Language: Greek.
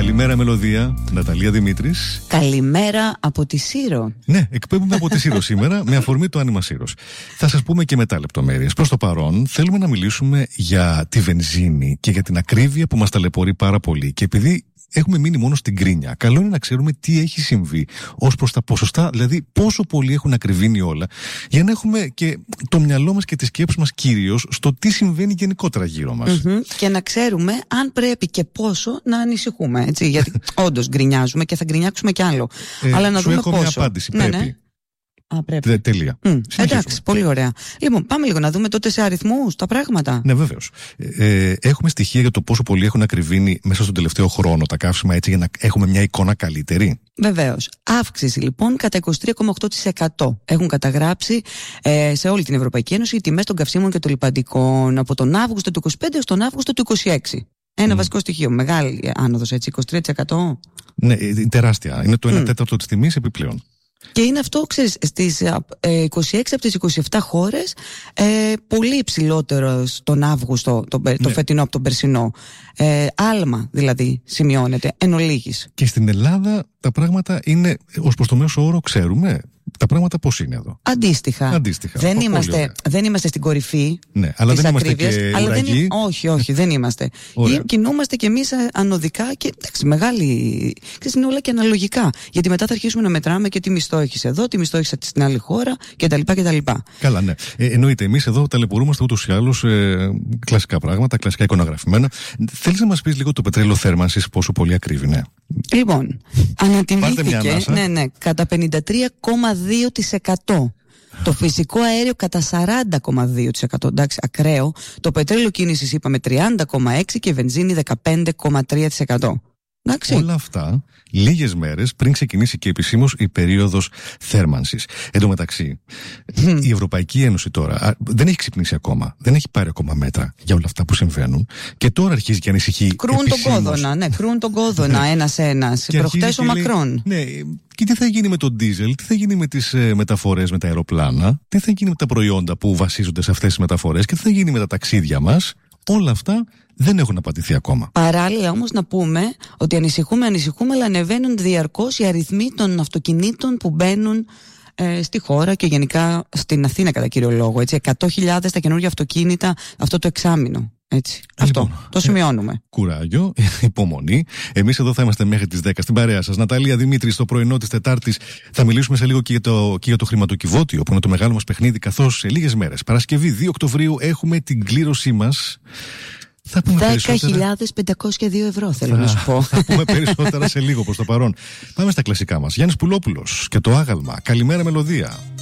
Καλημέρα Μελωδία, Ναταλία Δημήτρης. Καλημέρα από τη Σύρο. Ναι, εκπέμπουμε από τη Σύρο σήμερα με αφορμή το άνοιγμα Σύρος. Θα σας πούμε και μετά λεπτομέρειες. Προς το παρόν θέλουμε να μιλήσουμε για τη βενζίνη και για την ακρίβεια που μας ταλαιπωρεί πάρα πολύ. Και επειδή έχουμε μείνει μόνο στην κρίνια, καλό είναι να ξέρουμε τι έχει συμβεί ως προς τα ποσοστά, δηλαδή πόσο πολύ έχουν ακριβήνει όλα, για να έχουμε και το μυαλό μας και τη σκέψη μας κυρίως στο τι συμβαίνει γενικότερα γύρω μας. Και να ξέρουμε αν πρέπει και πόσο να ανησυχούμε. Έτσι, γιατί όντως γκρινιάζουμε και θα γκρινιάξουμε κι άλλο. Αλλά να δούμε έχω πόσο. Μια απάντηση. Πρέπει. Ναι. Πρέπει. Τέλεια. Εντάξει, πολύ ωραία. Λοιπόν, πάμε λίγο να δούμε τότε σε αριθμούς τα πράγματα. Ναι, βεβαίως. Έχουμε στοιχεία για το πόσο πολύ έχουν ακριβήνει μέσα στον τελευταίο χρόνο τα καύσιμα, έτσι για να έχουμε μια εικόνα καλύτερη. Βεβαίως. Αύξηση λοιπόν κατά 23,8% έχουν καταγράψει σε όλη την Ευρωπαϊκή Ένωση οι τιμές των καυσίμων και των λιπαντικών από τον Αύγουστο του 25 έως τον Αύγουστο του 26. Ένα βασικό στοιχείο. Μεγάλη άνοδος, έτσι, 23%. Ναι, τεράστια. Είναι το 1 τέταρτο της τιμής επιπλέον. Και είναι αυτό, ξέρεις, στις 26 από τις 27 χώρες πολύ υψηλότερο τον Αύγουστο, το φετινό από τον περσινό. Άλμα δηλαδή σημειώνεται εν ολίγης. Και στην Ελλάδα τα πράγματα είναι, ως προς το μέσο όρο ξέρουμε τα πράγματα πώς είναι εδώ. Αντίστοιχα. Δεν είμαστε στην κορυφή. Ναι, αλλά δεν είμαστε και ουραγοί. Όχι, δεν είμαστε. Κινούμαστε κι εμείς ανωδικά και εντάξει, μεγάλη. Ξέρεις, είναι όλα και αναλογικά. Γιατί μετά θα αρχίσουμε να μετράμε και τι μισθό έχεις εδώ, τι μισθό έχεις στην άλλη χώρα κτλ. Καλά, ναι. Εννοείται, εμείς εδώ ταλαιπωρούμαστε ούτως ή άλλως κλασικά πράγματα, κλασικά εικονογραφημένα. Θέλεις να μας πεις λίγο το πετρέλαιο θέρμανσης πόσο πολύ ακρίβει, Λοιπόν, ανατιμήθηκε κατά 53,2%. Το φυσικό αέριο κατά 40,2%. Εντάξει, ακραίο. Το πετρέλαιο κίνησης είπαμε 30,6% και η βενζίνη 15,3%. Εντάξει. Όλα αυτά λίγες μέρες πριν ξεκινήσει και επισήμως η περίοδος θέρμανσης. Εν τω μεταξύ, η Ευρωπαϊκή Ένωση τώρα δεν έχει ξυπνήσει ακόμα. Δεν έχει πάρει ακόμα μέτρα για όλα αυτά που συμβαίνουν. Και τώρα αρχίζει και ανησυχεί. Κρούν τον κόδωνα ένας-ένας. Προχτές ο Μακρόν. Ναι. Και τι θα γίνει με τον ντίζελ, τι θα γίνει με τις μεταφορές με τα αεροπλάνα, τι θα γίνει με τα προϊόντα που βασίζονται σε αυτές τις μεταφορές και τι θα γίνει με τα ταξίδια μας. Όλα αυτά δεν έχουν απαντηθεί ακόμα. Παράλληλα όμως να πούμε ότι ανησυχούμε, αλλά ανεβαίνουν διαρκώς οι αριθμοί των αυτοκινήτων που μπαίνουν στη χώρα και γενικά στην Αθήνα κατά κύριο λόγο. 100.000 τα καινούργια αυτοκίνητα αυτό το εξάμηνο. Έτσι. Αυτό το σημειώνουμε. Κουράγιο, υπομονή. Εμείς εδώ θα είμαστε μέχρι τις 10 στην παρέα σας. Ναταλία Δημήτρη, στο πρωινό της Τετάρτης θα μιλήσουμε σε λίγο και για το χρηματοκιβώτιο, που είναι το μεγάλο μας παιχνίδι, καθώς σε λίγες μέρες, Παρασκευή 2 Οκτωβρίου, έχουμε την κλήρωσή μας. 10.502 ευρώ θέλω να σου πω. Θα πούμε περισσότερα σε λίγο προς το παρόν. Πάμε στα κλασικά μας. Γιάννης Πουλόπουλος και το άγαλμα. Καλημέρα Μελωδία.